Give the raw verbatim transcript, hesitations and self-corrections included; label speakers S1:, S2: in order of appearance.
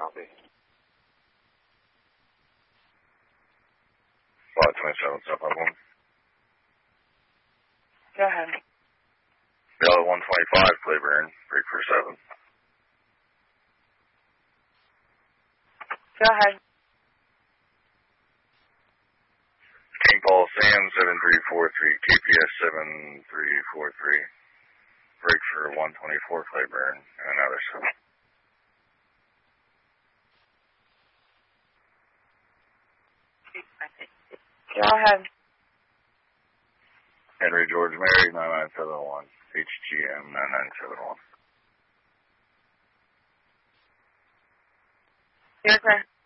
S1: copy.
S2: Flight twenty-seven, South one.
S3: Go ahead.
S2: Delta one twenty-five, Cleburne, break for seven.
S3: Go ahead.
S2: King Paul Sam seven three four three, K P S seven three four three, break for one twenty-four, Cleburne, and another seven.
S3: Go ahead.
S2: Henry George Mary nine nine seven one, H G M nine nine seven one.
S3: You're clear.